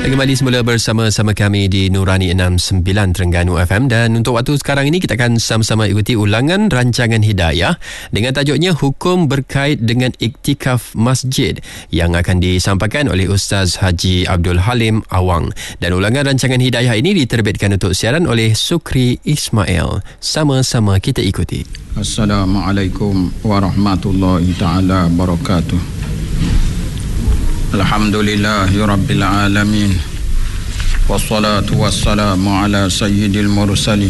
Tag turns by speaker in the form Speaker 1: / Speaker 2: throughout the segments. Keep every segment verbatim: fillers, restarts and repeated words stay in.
Speaker 1: Kembali semula bersama-sama kami di Nurani enam sembilan Terengganu F M, dan untuk waktu sekarang ini kita akan sama-sama ikuti ulangan rancangan Hidayah dengan tajuknya Hukum Berkait dengan Iktikaf Masjid yang akan disampaikan oleh Ustaz Haji Abdul Halim Awang. Dan ulangan rancangan Hidayah ini diterbitkan untuk siaran oleh Sukri Ismail. Sama-sama kita ikuti.
Speaker 2: Assalamualaikum warahmatullahi taala wabarakatuh. Alhamdulillahi Rabbil Alamin, wassalatu wassalamu ala sayyidil mursalin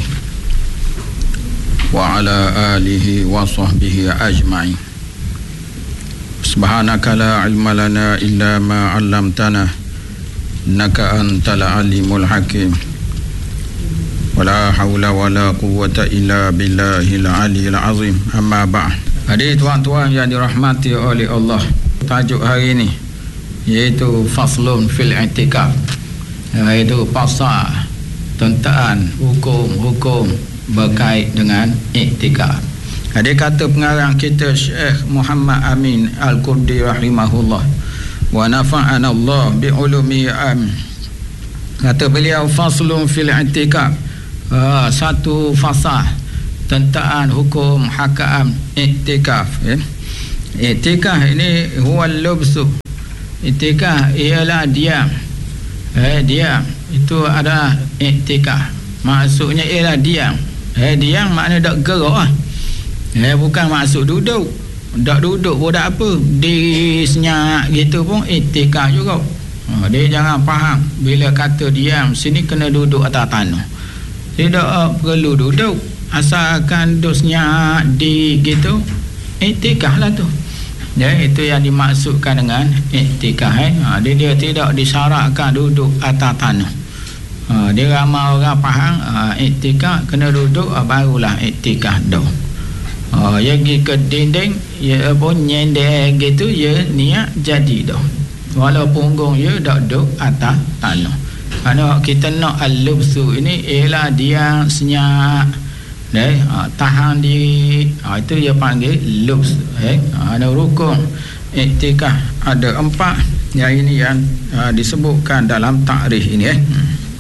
Speaker 2: wa ala alihi wa sahbihi ajma'in. Subhanaka la ilma lana illa ma 'allamtana innaka antal alimul hakim. Wala hawla wala quwwata illa billahil aliyil azim. Amma ba'd. Hadirin tuan-tuan yang dirahmati oleh Allah, tajuk hari ini iaitu faslun fil i'tikaf, iaitu pasal tentang hukum-hukum berkait dengan i'tikaf. Ada kata pengarang kita Syekh Muhammad Amin Al-Qurdi rahimahullah, wa nafa'ana Allah bi ulumi am. Kata beliau, faslun fil i'tikaf, uh, satu fasal tentang hukum hakam i'tikaf. Ya. I'tikaf ini huwa al-lubsu. I'tikaf ialah diam. Eh, diam itu adalah i'tikaf. Maksudnya ialah diam. Eh, diam makna tak gerak lah. Eh, bukan maksud duduk. Tak duduk pun tak apa. Diri senyap gitu pun i'tikaf juga. Ha, dia jangan faham bila kata diam sini kena duduk atas tanah. Tidak uh, perlu duduk. Asalkan duduk senyap di gitu, i'tikaf lah tu. Ya, itu yang dimaksudkan dengan i'tikaf. Eh? Ha, dia, dia tidak disyaratkan duduk atas tanah. Ha, dia ramai orang faham ha, i'tikaf kena duduk, ha, barulah i'tikaf dah. Ha, ya pergi ke dinding, ya pun nyender gitu, ya niat jadi dah. Walaupun punggung ya tak duduk atas tanah. Kerana kita nak al-lubsu ini ialah dia senyap. Eh, ha, tahan diri, ha, itu dia panggil lubs. Eh, ha, ada rukun i'tikaf ada empat. Yang ini yang ha, disebutkan dalam takrif ini. Eh.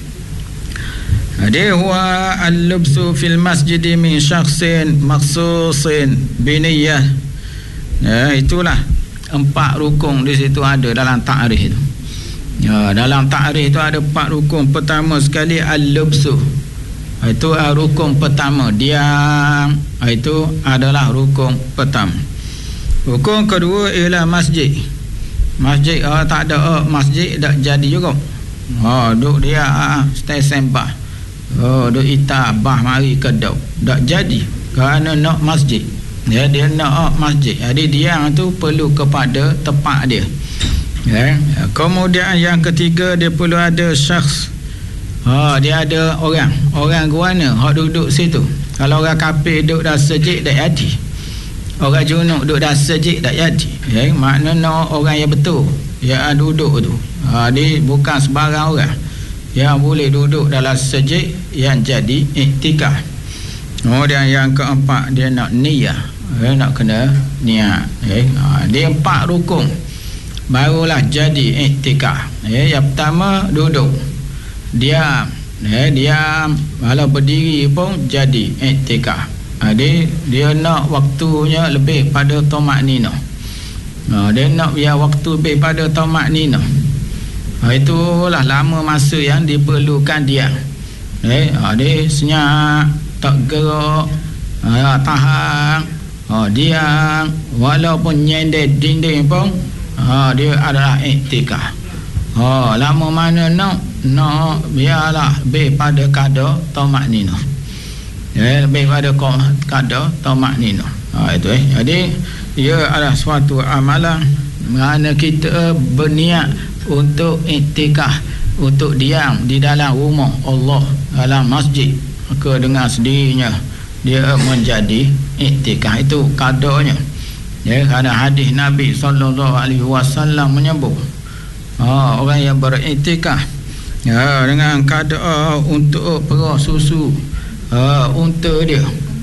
Speaker 2: Dia huwa al-lubsu fil masjid min syakhsin makhsusin biniyah. Ya, itulah empat rukun di situ ada dalam takrif itu. Ya, dalam takrif itu ada empat rukun. Pertama sekali al-lubsu. Itu uh, rukun pertama, diam. Itu adalah rukun pertama. Rukun kedua ialah masjid. Masjid uh, tak ada uh, masjid tak jadi juga. Oh, duk dia uh, stay sembah. Oh, duk ita bah mari kedau. Tak jadi kerana nak masjid. Ya, dia nak uh, masjid. Jadi diam tu perlu kepada tempat dia. Ya. Kemudian yang ketiga dia perlu ada syakhs. Ha, dia ada orang, orang guana hak duduk situ. Kalau orang kafir duduk dah sejid tak jadi. Orang junub duduk dah sejid tak jadi. Ya, maknanya orang yang betul yang duduk tu. Ha, dia bukan sebarang orang yang boleh duduk dalam sejid yang jadi i'tikaf. Kemudian yang keempat dia nak niyah. Ya, nak kena niat. Ya, ha, dia empat rukun barulah jadi i'tikaf. Ya, yang pertama duduk. Diam, eh, diam. Kalau berdiri pun jadi i'tikaf. Ha, dia, dia nak waktunya lebih pada tamak-ninah. Ha, dia nak biar waktu lebih pada tamak-ninah. Ha, itulah lama masa yang diperlukan diam. Eh, ha, dia senyap, tak gerak, ha, tahan, ha, diam. Walaupun nyender dinding pun, ha, dia adalah i'tikaf. Ha, lama mana nak nak biarlah lebih pada kadar tamak-ninah. Ya, lebih pada kadar tamak-ninah. Ha, itu eh. Jadi ia adalah suatu amalan mana kita berniat untuk i'tikaf, untuk diam di dalam rumah Allah, dalam masjid, maka dengan sendirinya dia menjadi i'tikaf. Itu kadarnya. Ya, ada hadis Nabi sallallahu alaihi wasallam menyebut, ha, orang yang beriktikaf, ya, dengan kadar untuk perah susu ha, unta dia,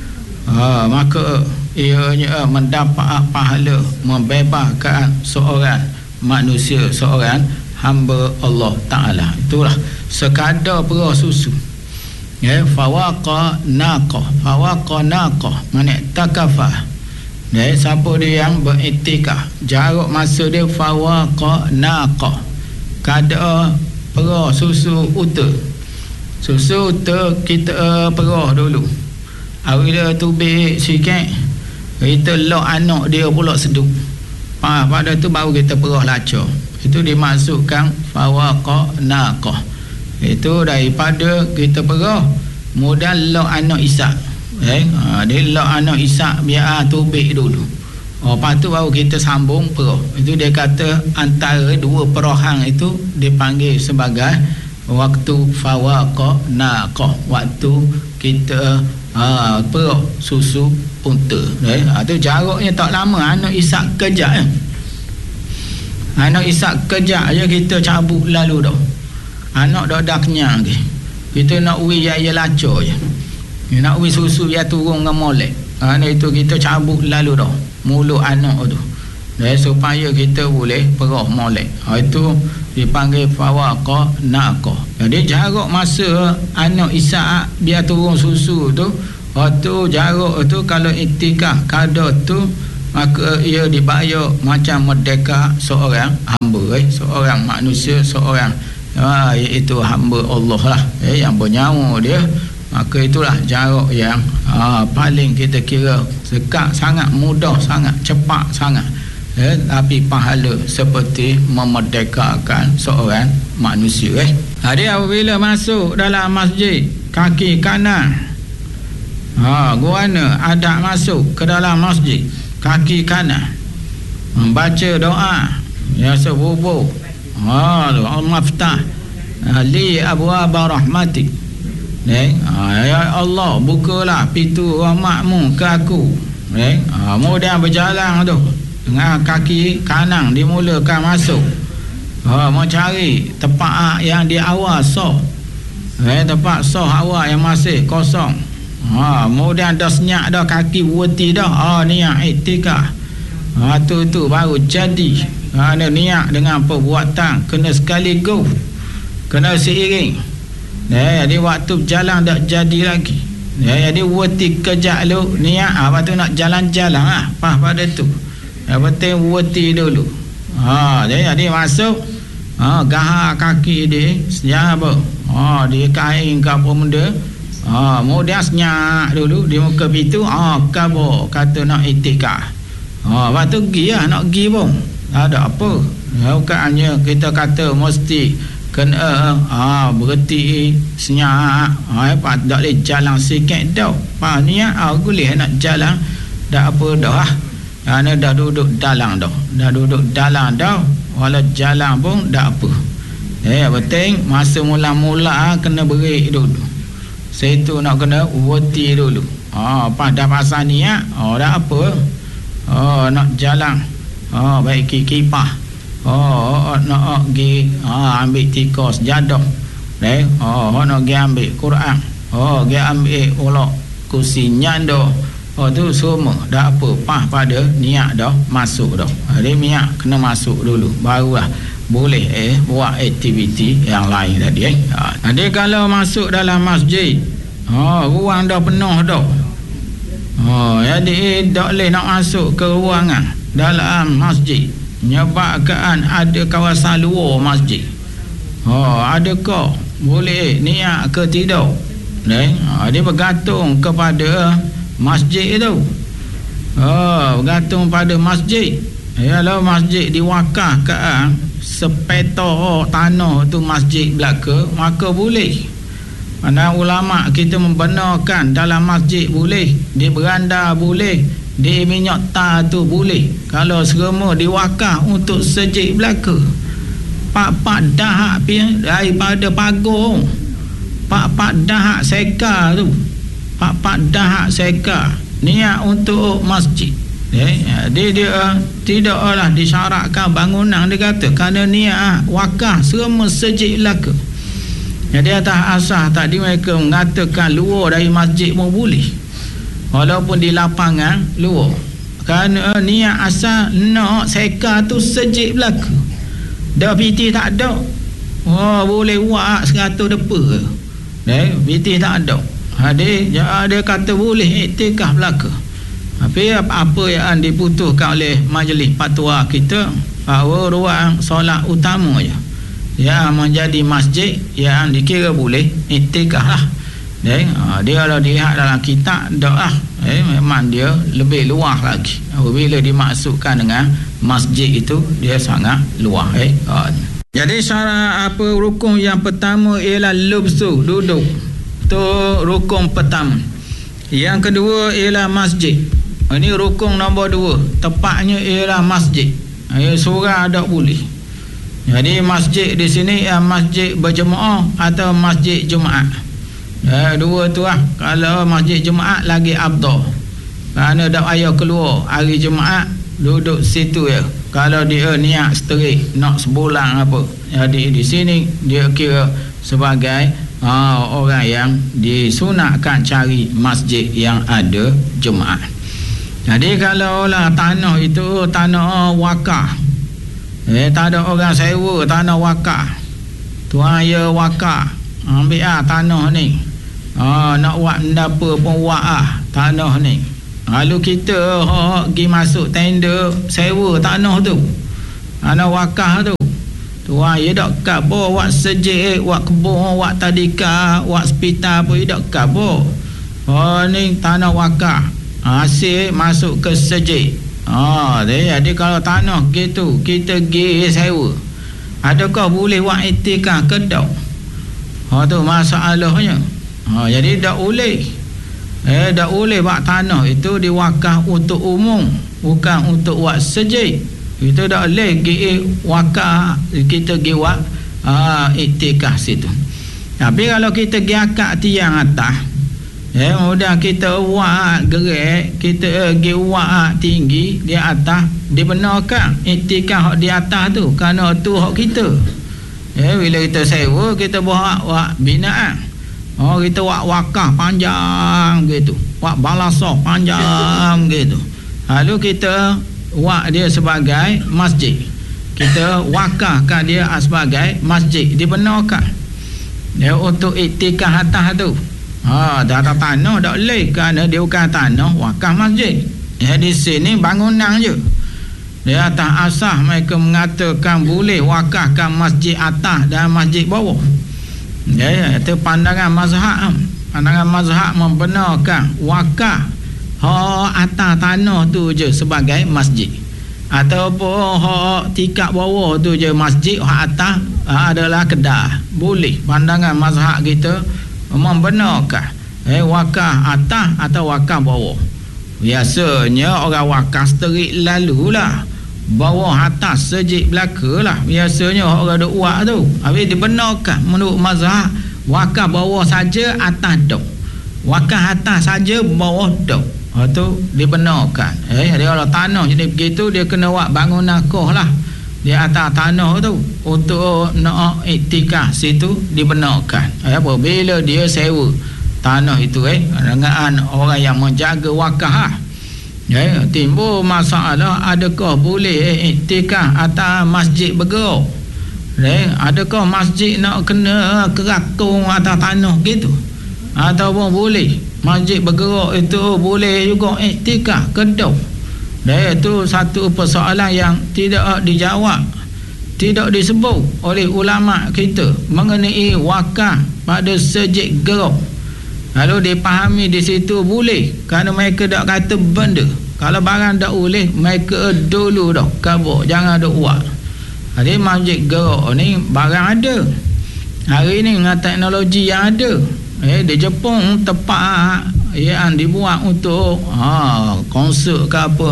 Speaker 2: ha, maka ianya mendapat pahala membebaskan seorang manusia, seorang hamba Allah Ta'ala. Itulah sekadar perah susu. Ya, fawaqa naqa, fawaqa naqa, man takafa. Ya, siapa dia yang beriktikaf, jarak masa dia fawaqa naqa, kadar perah susu unta. Susu unta kita uh, perah dulu. Apabila tubik sikit, kita lock anak dia pula seduk. Ha, pada tu baru kita perah lacak. Itu dimasukkan fawaqa naqa. Itu daripada kita perah mudah lock anak Ishak. Eh, ha, dia lock anak Ishak biar tubik dulu. Oh, lepas tu baru kita sambung perah. Itu dia kata antara dua perahan itu dipanggil sebagai waktu fawaqa naqa, waktu kita ha, perah susu unta. Eh, itu jaraknya tak lama. Anak Ishak kejap eh. Anak Ishak kejap je kita cabut lalu dah. Anak dah dah kenyang ke. Kita nak ui ya ya lacak je. Nak ui susu dia turun dengan molek. Ha, itu kita cabut lalu dah mulut anak tu. Eh, supaya kita boleh perah molek. Ha, itu dipanggil fawaqa naqa. Jadi jarak masa anak Ishak dia turun susu tu, waktu jarak tu kalau iktikaf kadar tu, maka ia dibayar macam merdeka seorang hamba, eh, seorang manusia, seorang ha, iaitu hamba Allah lah, eh, yang bernyawa dia. Maka itulah jarak yang ha, paling kita kira dekat sangat, mudah sangat, cepat sangat, eh, tapi pahala seperti memerdekakan seorang manusia. Eh. Jadi apabila masuk dalam masjid, kaki kanan, ha, guana ada masuk ke dalam masjid, kaki kanan membaca doa ya sebubuh, ha, al-maftah li abwaab rahmatik. Eh, ya Allah, bukalah pintu rahmatmu ke aku. Eh, ha, kemudian berjalan tu dengan kaki kanan dimulakan masuk. Ha, mencari tempat yang di awal sah. Eh, tempat sah awal yang masih kosong. Ha, kemudian dah senyap dah kaki berhenti dah. Ha, niat iktikaf. Ha, tu tu baru jadi. Ha, niat dengan perbuatan kena sekaligus. Kena seiring. Ya, jadi waktu berjalan tak jadi lagi. Ya, jadi berhenti kejap lu niat. Ha, lepas tu nak jalan-jalan lah. Pas pada tu. Yang penting berhenti dulu. Ha, jadi, jadi masuk. Ha, gahar kaki dia. Senyap apa? Ha, dia kain ke apa benda. Ha, kemudian senyap dulu di muka pintu. Ha, kabur kata nak iktikaf. Ha, lepas tu pergi lah, nak pergi pun tak ada apa. Ya, bukan hanya kita kata mesti kena ha, berhenti senyap. Ha, tak boleh jalan sikit dah. Ha, niat ha, boleh nak jalan dah apa dah. Ha, dah duduk dalam dah. Dah duduk dalam dah. Walau jalan pun dah apa. Eh, penting masa mula-mula kena break dulu. Situ nak kena berhenti dulu. Ha, pas dah pasal niat, oh dah apa. Oh, nak jalan. Oh, baik kipah. Oh, nak pergi ha, ambil tikar sejadah. Eh, oh, nak pergi ambil Quran. Oh, pergi ambil ulak kursi nyanda. Oh, tu semua dah apa, pas pada niat dah masuk dah. Jadi niat kena masuk dulu, barulah boleh eh buat aktiviti yang lain tadi eh. Ha, jadi kalau masuk dalam masjid, oh, ruang dah penuh dah. Oh, jadi tak boleh nak masuk ke ruangan dalam masjid. Menyebabkan ada kawasan luar masjid. Oh, adakah boleh niat ke tidak? Eh, ha, dia bergantung kepada masjid itu. Oh, bergantung pada masjid. Kalau masjid diwakafkan sepeta tanah tu masjid belaka, maka boleh. Mana ulama kita membenarkan dalam masjid boleh, di beranda boleh, di minyak tar tu boleh. Kalau semua diwakaf untuk sejid belaka, pak-pak dahak daripada pagar, pak-pak dahak seka tu, pak-pak dahak seka niat untuk masjid. Eh, dia dia tidaklah disyaratkan bangunan, dia kata kerana niat wakaf semua sejid belaka. Jadi atas asas tadi mereka mengatakan luar dari masjid pun boleh, walaupun di lapangan luar, kerana niat asal nak seka tu sejid belaka. dah P T tak ada. Oh, boleh buat seratus depa. Eh, P T tak ada. Ada dia kata boleh iktikaf belaka. Tapi apa-apa yang diputuskan oleh majlis fatwa kita, bahawa ruang solat utama je yang menjadi masjid yang dikira boleh iktikaf lah. Eh, dia kalau dilihat dalam kitab tak lah. Eh, memang dia lebih luas lagi. Apabila dimaksudkan dengan masjid itu, dia sangat luas. Eh. Jadi syarat apa rukun yang pertama ialah lubsu, duduk. Itu rukun pertama. Yang kedua ialah masjid. Ini rukun nombor dua. Tepatnya ialah masjid. Ya, surah tak boleh. Jadi masjid di sini ya masjid berjemaah atau masjid Jumaat. Ya, dua tu lah. Kalau masjid Jumaat lagi abdah. Kerana tak payah keluar hari Jumaat, duduk situ ya. Kalau dia niat straight nak sebulan apa. Jadi di sini dia kira sebagai ha, orang yang disunatkan cari masjid yang ada Jumaat. Jadi kalau lah tanah itu tanah wakaf, eh tak ada orang sewa tanah wakaf, tuan ya wakaf, ambil ah tanah ni, ah nak buat apa pun buat ah tanah ni. Lalu kita oh, pergi masuk tender sewa tanah tu, tanah wakaf tu, tuan ya dak kabur buat sejik, buat kebun, buat tadika, buat hospital pun dak kabur. Oh ni tanah wakaf. Asyik masuk ke sejik. Ah, jadi kalau tanah gitu kita pergi sewa, adakah boleh buat iktikaf ke tak? Ha tu masalahnya. Ha jadi tak boleh. Eh tak boleh buat tanah itu diwakaf untuk umum, bukan untuk buat sejik. Itu tak boleh pergi wakaf kita pergi buat ah iktikaf situ. Tapi kalau kita pergi akad tiang atas, ya, kemudian kita buat gerak, kita pergi buat tinggi di atas, dibenarkan iktikaf di atas tu, kerana tu hak kita. Ya, bila kita sewa, kita buat buat binaan. Oh, kita buat wakaf panjang gitu, buat balasah panjang gitu. Lalu kita buat dia sebagai masjid. Kita wakafkan dia sebagai masjid, dibenarkan. Ya, untuk iktikaf atas tu. Ha, dah tak tanah tak boleh kerana dia bukan tanah wakaf masjid. Ya, di sini bangunan je. Di atas asas mereka mengatakan boleh wakafkan masjid atas dan masjid bawah. Ya, itu pandangan mazhab. Pandangan mazhab membenarkan wakaf ha atas tanah tu je sebagai masjid. Ataupun ha tingkat bawah tu je masjid, ha atas ha, adalah kedah. Boleh. Pandangan mazhab kita membenarkan eh wakaf atas atau wakaf bawah. Biasanya orang wakaf terik lalulah, bawah atas sejik belakalah biasanya orang duk buat tu. Habis dibenarkan menurut mazhab wakaf bawah saja, atas tak. Wakaf atas saja, bawah tak. Ha tu dibenarkan. Eh dia kalau tanah jadi begitu, dia kena buat bangunan koh lah di atas tanah tu untuk nak iktikaf situ, dibenarkan. Apa bila dia sewa tanah itu eh dengan orang yang menjaga wakaf, ya, timbul masalah adakah boleh eh, iktikaf atas masjid bergerak. Eh, adakah masjid nak kena kerakung atas tanah gitu, ataupun boleh masjid bergerak itu boleh juga iktikaf ke tak? Dan itu satu persoalan yang tidak dijawab, tidak disebut oleh ulama kita mengenai wakaf pada sejik gerak. Lalu dipahami di situ boleh, kerana mereka tak kata benda. Kalau barang tak boleh, mereka dulu dah kabur, jangan duk buat. Jadi masjid gerak ni barang ada. Hari ni dengan teknologi yang ada, eh di Jepun tempat yang dibuat untuk ha konsert ke apa,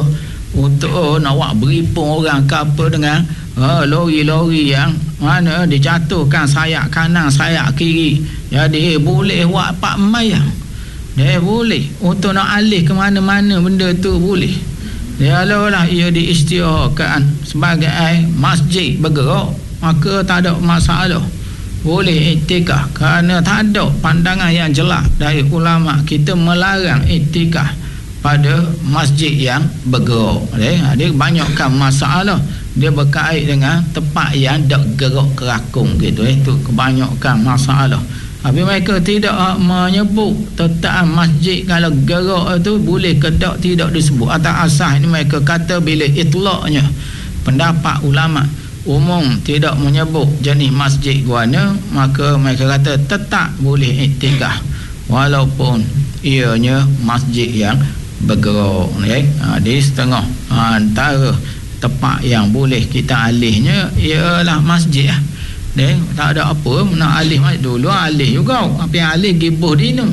Speaker 2: untuk nak buat beripun orang ke apa dengan ha, lori-lori yang mana dijatuhkan sayap kanan sayap kiri. Jadi boleh buat pak mayang. Dia boleh untuk nak alih ke mana-mana benda tu boleh. Ya lah ia diisytiharkan sebagai masjid bergerak, maka tak ada masalah. Boleh iktikaf, kerana tak ada pandangan yang jelas dari ulama kita melarang iktikaf pada masjid yang bergerak. Ada banyakkan masalah dia berkait dengan tempat yang dak gerak kerakung gitu. Itu kebanyakan masalah. Tapi mereka tidak menyebut tentang masjid kalau gerak itu boleh ke tak, tidak disebut. Atas asas ini mereka kata bila itlaqnya pendapat ulama umum tidak menyebut jenis masjid guana, maka mereka kata tetap boleh iktikaf walaupun ianya masjid yang bergerak. Okay? Ha, di setengah ha, antara tempat yang boleh kita alihnya ialah masjid lah. Deh, tak ada apa nak alih masjid dulu, alih juga. Apa yang alih gibuh dina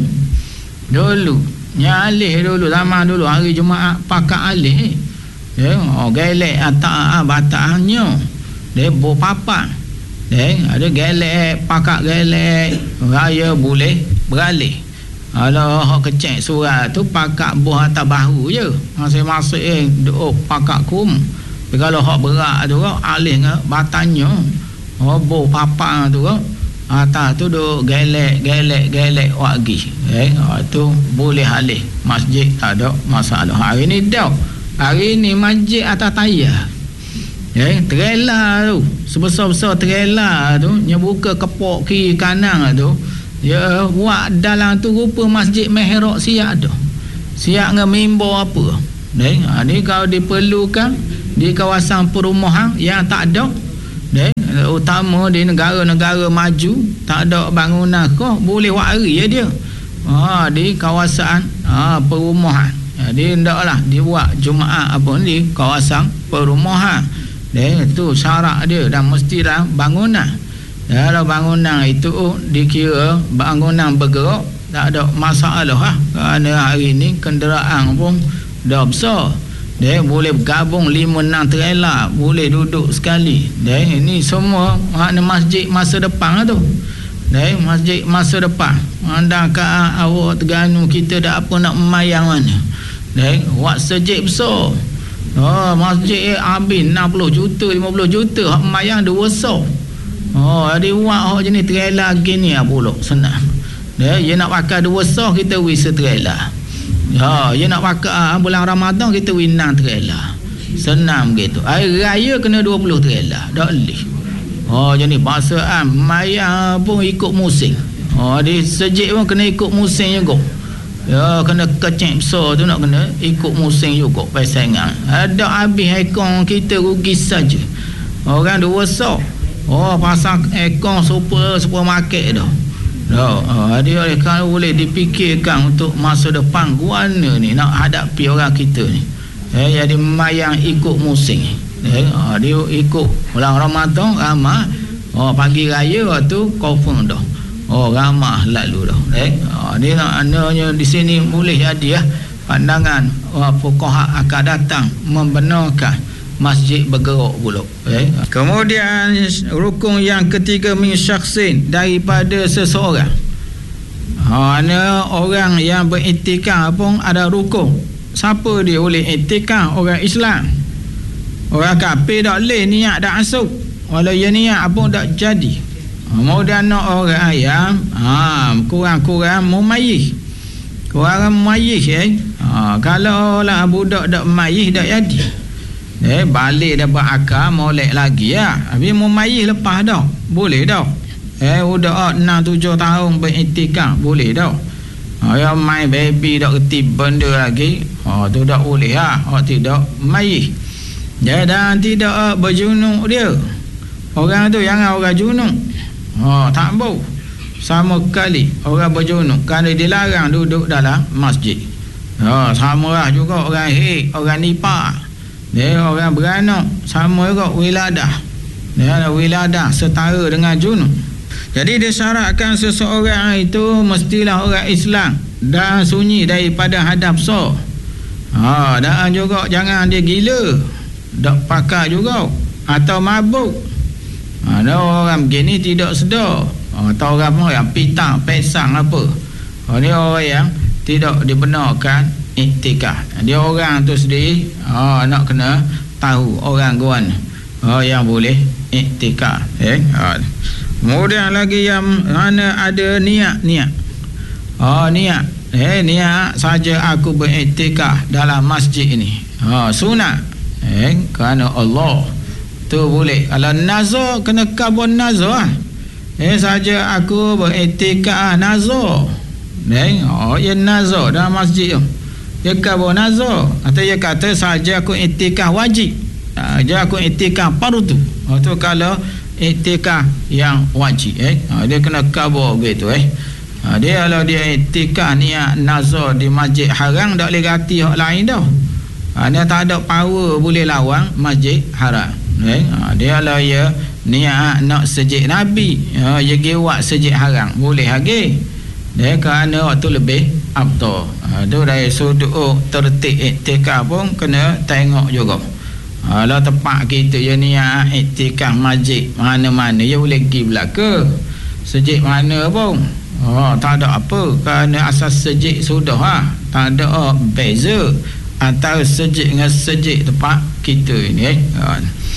Speaker 2: dulu, yang alih dulu zaman dulu hari Jumaat pakat alih. Deh, oh gelek atas batasnya. Deh, bo papat. Deh, ada gelek pakat gelek raya boleh beralih. Kalau hak kecek surat tu pakat buah atas bahu je. Masing-masing duk pakat kum. Tapi kalau hak berat tu alih dengan batanya. Oh bo papak tu atas tu duk gelek gelek gelek wagi. Eh, tu boleh alih. Masjid tak ada masalah. Hari ni dah. Hari ni masjid atas tayar. Eh, trailer tu sebesar-besar trailer tu nya buka kepok kiri kanan tu. Ya, buat dalam tu rupa masjid mihrab siap dah. Siap dengan mimbar apa. Deh, ha, ni kalau diperlukan di kawasan perumahan yang tak ada, deh, utama di negara-negara maju tak ada bangunan kau boleh wari ya dia. Ha, di kawasan ha, perumahan. Jadi hendaklah dibuat Jumaat apa ni kawasan perumahan. Deh, tu syarat dia dan mesti dah bangunan. Kalau bangunan itu dikira bangunan bergerak tak ada masalah lah. Kerana hari ni kenderaan pun dah besar. Dia boleh bergabung lima enam trailer, boleh duduk sekali. Dia ini semua makna masjid masa depan lah tu. Dia masjid masa depan. Andakah awak Terengganu kita dah apa nak memayang mana. Dia buat sejid besar. Oh, masjid habis enam puluh juta, lima puluh juta, hak memayang dua besar. Oh, ada buat hak jenis trailer gini lah pula senang. Dia, dia nak pakai dua sah kita wisa trailer. Ya, dia nak pakai uh, bulan Ramadan kita winang trailer. Senang begitu. Hari raya kena dua puluh trailer. Tak boleh. Oh, jenis bangsaan mayang pun ikut musim. Oh, di sejik pun kena ikut musim juga. Ya, kena kecek besar tu nak kena ikut musim juga persaingan. Ada habis ekor kita rugi saja. Orang dua sah. Oh, pasang ekor super supermarket dah. Dah, oh, dia kalau boleh dipikirkan untuk masa depan guana ni nak hadapi orang kita ni. Eh, jadi mayang ikut musim. Eh, oh, dia ikut bulan Ramadan ramah. Oh, pagi raya waktu confirm dah. Oh, ramah lalu dah. Eh, oh, dia nak ananya di sini boleh jadi ya pandangan oh, fuqaha akan datang membenarkan masjid bergerak pula. Eh. Kemudian rukun yang ketiga min syakhsin daripada seseorang. Ha, ana orang yang beriktikaf pun ada rukun. Siapa dia boleh iktikaf? Orang Islam. Orang kafir tak boleh niat dak asuk. Walau dia niat pun tak jadi. Ha, kemudian nak orang yang ha, kurang-kurang mumayyiz. Kurang mumayyiz eh. Ha, kalau lah budak dak mumayyiz dak jadi. Eh, balik dapat akal molek lagi ya. Habis mumayyiz lepas dah. Boleh dah. Eh, udah enam tujuh tahun beriktikaf boleh dah. Ha, yang main baby dak reti benda lagi. Ha, tu dak boleh ha. Ha, tidak mumayyiz. Dan tidak uh, berjunuk dia. Orang tu jangan orang junuk. Ha, tak bau. Sama kali orang berjunuk kerana dilarang duduk dalam masjid. Ha, sama lah juga orang hik, orang nipah. Dia orang beranak sama juga wiladah. Dia ada wiladah setara dengan junub. Jadi disyaratkan seseorang itu mestilah orang Islam dan sunyi daripada hadap besar. Ha, dan juga jangan dia gila. Dak pakai juga atau mabuk. Ha, ada orang begini tidak sedar. Ha, atau orang pun yang pitang, pesang apa. Ha, ni orang yang tidak dibenarkan iktikaf. Dia orang tu sendiri oh, nak kena tahu orang guan oh, yang boleh iktikaf eh? Oh. Kemudian lagi yang mana ada niat-niat oh niat eh, niat saja aku beriktikaf dalam masjid ini oh, sunat eh? Kerana Allah tu boleh. Kalau nazar kena kabur nazar lah. Eh saja aku beriktikaf nazar. Eh, oh ya nazar dalam masjid tu. Dia kabur nazar atau dia kata saja aku iktikaf wajib. Saja aku iktikaf fardu. Oh tu kalau iktikaf yang wajib eh. Ha, dia kena kabur begitu eh. Ha, dia kalau dia iktikaf niat nazar di masjid haram tak boleh ganti hak lain dah. Ha, dia tak ada power boleh lawan masjid haram. Eh, ha, dia kalau ya niat nak sejid Nabi, ha, dia gewak sejid haram boleh lagi. Dia kerana waktu lebih afdal. Ha, tu dari sudut tertib iktikaf pun kena tengok juga. Kalau tempat kita je niat iktikaf masjid mana-mana dia boleh pergi belaka. Sejid mana pun. Oh, tak ada apa kerana asas sejid sudah ha. Tak ada oh, beza antara sejid dengan sejid tempat kita ini eh. Ha.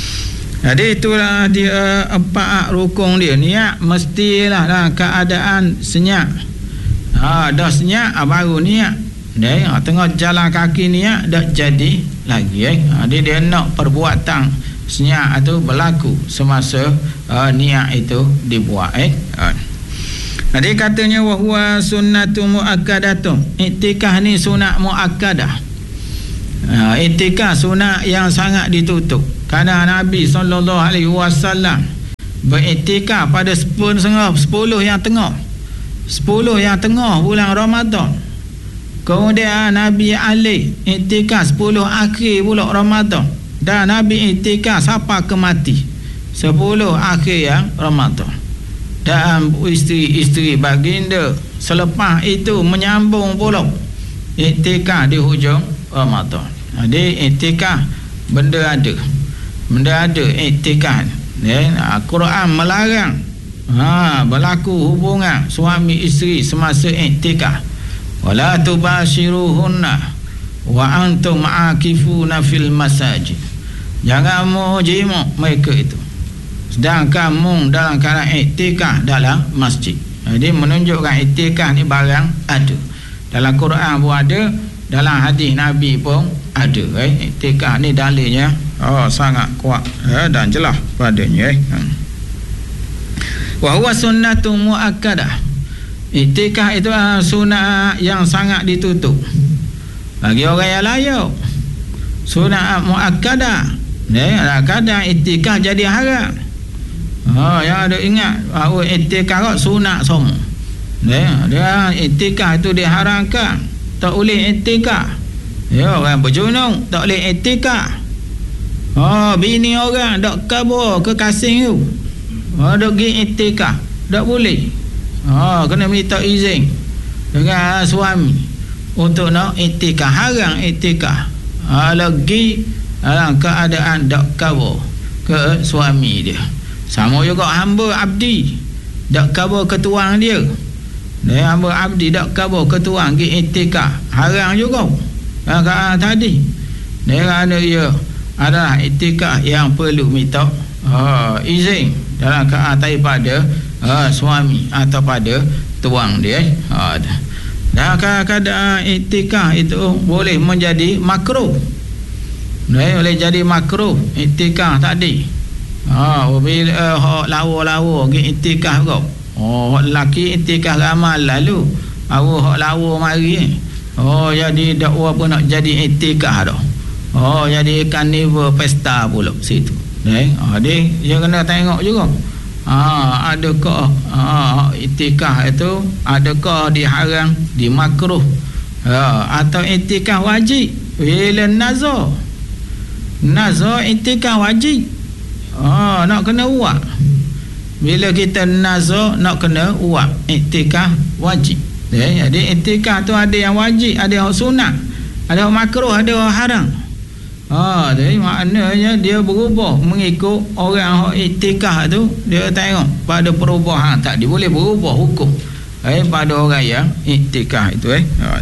Speaker 2: Jadi itulah dia empat rukun dia. Niat mestilah dalam keadaan senyap. Ha, dah senyap baru niat. Dia ha, tengah jalan kaki niat dah jadi lagi eh. Ha, dia dia nak perbuatan senyap itu berlaku semasa uh, niat itu dibuat eh. Ha. Jadi katanya wa huwa sunnatu muakkadatun. Iktikaf ni sunat muakkadah. Ha, iktikaf sunat yang sangat ditutup. Kerana Nabi sallallahu alaihi wasallam beriktikaf pada sepuluh sepuluh yang tengah. sepuluh yang tengah bulan Ramadan. Kemudian Nabi Ali iktikaf sepuluh akhir bulan Ramadan. Dan Nabi iktikaf sampai ke mati sepuluh akhir yang Ramadan. Dan isteri-isteri baginda selepas itu menyambung pula iktikaf di hujung Ramadan. Jadi iktikaf benda ada. Benda ada iktikaf. Ya, Al-Quran melarang ha, berlaku hubungan suami isteri semasa iktikaf. Wala tubashiruhunna wa antum aakifuna fil masajid. Jangan mu jima mereka itu sedangkan mu dalam keadaan iktikaf dalam masjid. Jadi menunjukkan iktikaf ni barang ada. Dalam Quran pun ada, dalam hadis Nabi pun ada eh. Iktikaf ni dalilnya oh sangat kuat eh, dan jelas padanya eh. Wa huwa sunnatu muakkadah. Iktikaf itu uh, sunat yang sangat ditutup. Bagi orang yang layak sunat muakkadah. Eh, kadang iktikaf jadi haram. Ha, yang ada ingat bahawa iktikaf sunat semua. Eh, dia iktikaf itu diharamkan. Tak boleh iktikaf. Ya, orang berjunung tak boleh iktikaf. Oh, bini orang dak kabur ke kasing tu. Oh, dak pergi iktikaf, dak boleh. Oh, kena minta izin dengan suami untuk nak iktikaf. Haram iktikaf. Ha, lagi dalam keadaan dak kabur ke suami dia. Sama juga hamba abdi dak kabur ke tuang dia. Dia hamba abdi dak kabur ke tuang pergi iktikaf. Haram juga. Ha, tadi dia kerana dia adalah iktikaf yang perlu minta uh, izin dalam keadaan daripada uh, suami atau pada tuang dia. Uh, dan kadang-kadang iktikaf itu boleh menjadi makruh. Dia boleh jadi makruh iktikaf tadi. Ha, uh, bila hak uh, lawa-lawa pergi iktikaf kau. Oh, hak lelaki iktikaf ramal lalu. Awak hak lawa mari. Oh, jadi dakwa pun nak jadi iktikaf dah. Oh, jadi karnival pesta pula situ. Eh, ah, dia dia kena tengok juga. Ah, adakah ah, iktikaf itu adakah diharam, dimakruh, ah, atau iktikaf wajib? Bila nazar. Nazar iktikaf wajib. Ah, nak kena uap. Bila kita nazar nak kena uap, iktikaf wajib. Eh, jadi iktikaf tu ada yang wajib, ada yang sunat, ada yang makruh, ada yang haram. Ha, jadi maknanya dia berubah mengikut orang yang iktikaf tu. Dia tengok pada perubahan tak dia boleh berubah hukum eh pada orang yang iktikaf itu eh. Ha.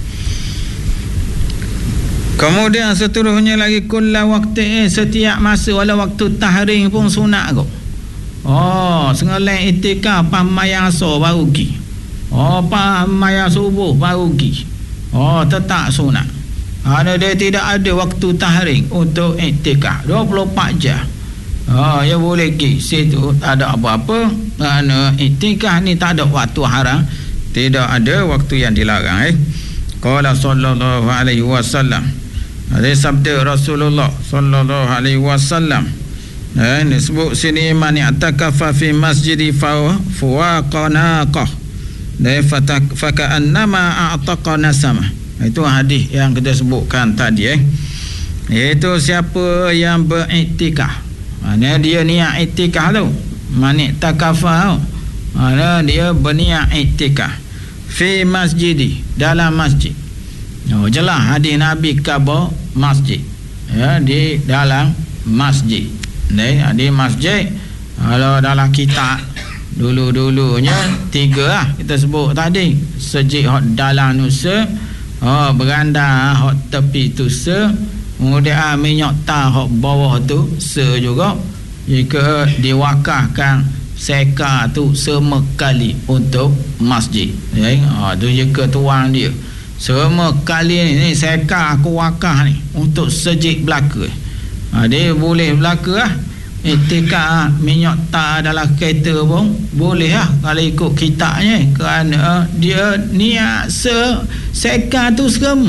Speaker 2: Kemudian seterusnya lagi kullu waktu eh, setiap masa wala waktu tahrim pun sunat kau. Oh, sengalai iktikaf pamayang asar baru pergi. Oh, pamayang subuh baru pergi. Oh, tetap sunat. Ada dia tidak ada waktu tahrim untuk iktikaf dua puluh empat jam. Ha, ya boleh pergi situ, tak ada apa-apa. Kerana iktikaf ni tak ada waktu haram, tidak ada waktu yang dilarang. Eh, qala sallallahu alaihi wasallam, ada sabda Rasulullah sallallahu alaihi wasallam. Eh, ini sebut sini, man i'takafa fi masjidi fa fuwaqanaqah dan fa ka'annama a'taqa nasama. Itu hadis yang kita sebutkan tadi, eh, iaitu siapa yang beriktikaf, mana dia niat iktikaf tu, man i'takafa tu, mana dia berniat iktikaf fi masjidi, dalam masjid. Oh, jelas hadis Nabi khabar masjid, ya, di dalam masjid. Ni di masjid, kalau dalam kitab dulu-dulunya tiga lah kita sebut tadi. Sejid hok dalam nusa, oh, beranda hok tepi tu se, kemudian minyak tah hok bawah tu se juga. Jika diwakafkan seka tu semua kali untuk masjid, ya, oh, tu jika tuan dia semua kali ni, ni seka aku wakaf ni untuk sejid belaka. Ha, dia boleh belaka lah. Iktikaf minyak tak dalam kereta pun boleh lah kalau ikut kitabnya, kerana dia niat se seka tu serem.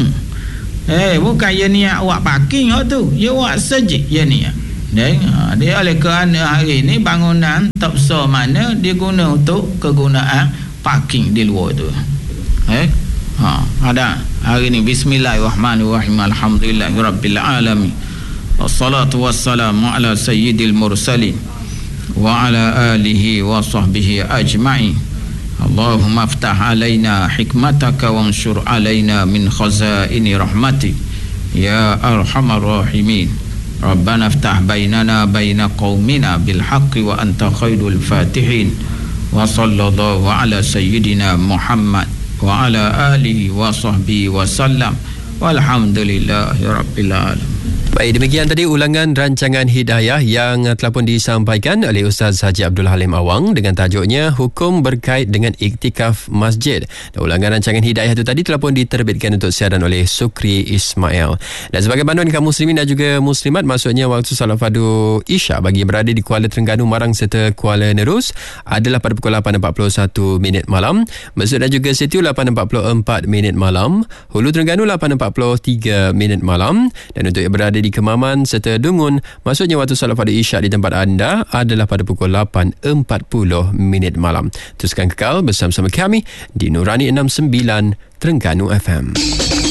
Speaker 2: Eh, bukan dia niat buat parking tu, dia buat sejid dia niat. Dan ha, dia oleh kerana hari ni bangunan tak besar mana dia guna untuk kegunaan parking di luar tu. Eh, ha, ada hari ni bismillahirrahmanirrahim, alhamdulillahirabbil alamin. Wassalatu wassalamu ala sayyidil mursalin wa ala alihi wa sahbihi ajma'in. Allahumma aftah alaina hikmataka wa anshur alaina min khazaini rahmatik ya arhamar rahimin. Rabbana aftah bainana baina qaumina bil haqqi wa anta khairul fatihin. Wa sallallahu ala sayyidina Muhammad wa ala alihi wa sahbihi wa sallam. Walhamdulillahi rabbil alamin.
Speaker 1: Baik, demikian tadi ulangan rancangan Hidayah yang telah pun disampaikan oleh Ustaz Haji Abdul Halim Awang dengan tajuknya Hukum Berkait dengan Iktikaf Masjid. Dan ulangan rancangan Hidayah itu tadi telah pun diterbitkan untuk siaran oleh Sukri Ismail. Dan sebagai panduan kaum muslimin dan juga muslimat, maksudnya waktu salat fardu Isya bagi yang berada di Kuala Terengganu, Marang serta Kuala Nerus adalah pada pukul lapan empat puluh satu minit malam. Mesut dan juga Sitiu lapan empat puluh empat minit malam. Hulu Terengganu lapan empat puluh tiga minit malam. Dan untuk yang berada di Kemaman serta Dungun, maksudnya waktu salat fardu Isya di tempat anda adalah pada pukul lapan empat puluh minit malam. Teruskan kekal bersama-sama kami di Nurani enam sembilan Terengganu F M.